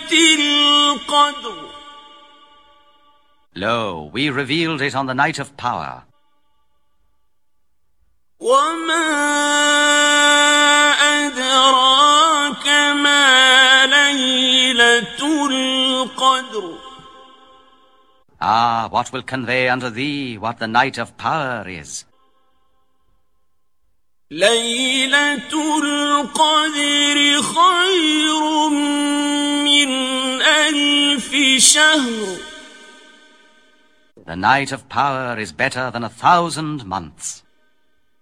القدر. Lo, we revealed it on the night of power. وما أدراك ما ليلة القدر. Ah, what will convey unto thee what the night of power is? ليلة القدر خير من 1000 شهر. The night of power is better than 1,000 months.